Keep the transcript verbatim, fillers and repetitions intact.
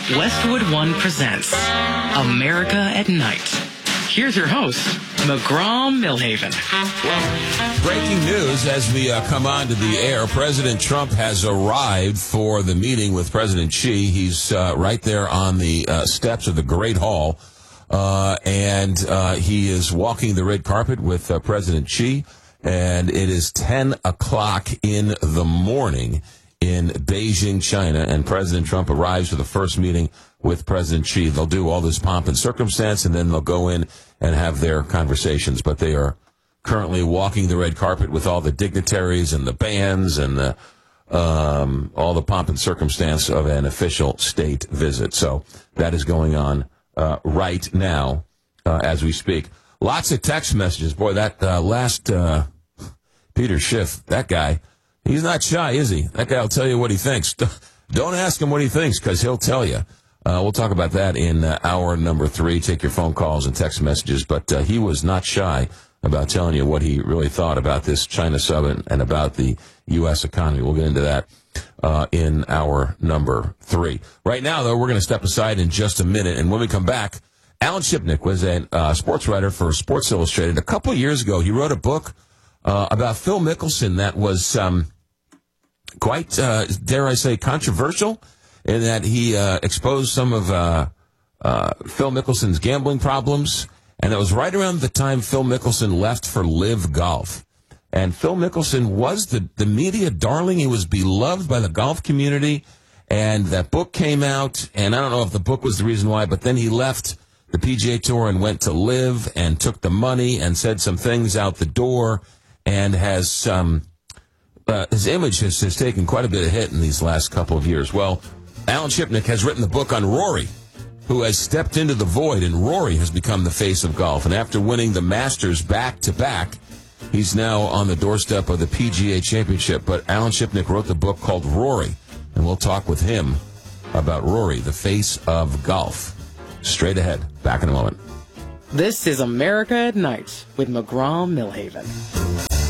Westwood One presents America at Night. Here's your host, McGraw Milhaven. Well, breaking news as we uh, come on to the air. President Trump has arrived for the meeting with President Xi. He's uh, right there on the uh, steps of the Great Hall, uh, and uh, he is walking the red carpet with uh, President Xi, and it is ten o'clock in the morning in Beijing, China, and President Trump arrives for the first meeting with President Xi. They'll do all this pomp and circumstance, and then they'll go in and have their conversations. But they are currently walking the red carpet with all the dignitaries and the bands and the um, all the pomp and circumstance of an official state visit. So that is going on uh, right now uh, as we speak. Lots of text messages. Boy, that uh, last uh, Peter Schiff, that guy, he's not shy, is he? That guy will tell you what he thinks. Don't ask him what he thinks, because he'll tell you. Uh, we'll talk about that in uh, hour number three. Take your phone calls and text messages. But uh, he was not shy about telling you what he really thought about this China summit and about the U S economy. We'll get into that uh, in hour number three. Right now, though, we're going to step aside in just a minute. And when we come back, Alan Shipnick was a uh, sports writer for Sports Illustrated. A couple of years ago, he wrote a book uh, about Phil Mickelson that was um, quite, uh, dare I say, controversial, in that he uh, exposed some of uh, uh, Phil Mickelson's gambling problems. And it was right around the time Phil Mickelson left for Live Golf. And Phil Mickelson was the, the media darling. He was beloved by the golf community. And that book came out, and I don't know if the book was the reason why, but then he left the P G A Tour and went to Live and took the money and said some things out the door, and has um, uh, his image has, has taken quite a bit of hit in these last couple of years. Well, Alan Shipnick has written the book on Rory, who has stepped into the void, and Rory has become the face of golf. And after winning the Masters back-to-back, he's now on the doorstep of the P G A Championship. But Alan Shipnick wrote the book called Rory, and we'll talk with him about Rory, the face of golf. Straight ahead. Back in a moment. This is America at Night with McGraw Milhaven.